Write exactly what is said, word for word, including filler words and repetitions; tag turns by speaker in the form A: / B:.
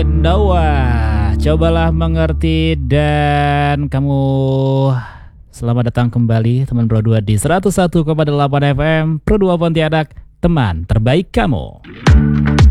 A: Noah, cobalah mengerti. Dan kamu selamat datang kembali teman Pro dua di seratus satu koma delapan F M Pro dua Pontianak, teman terbaik kamu.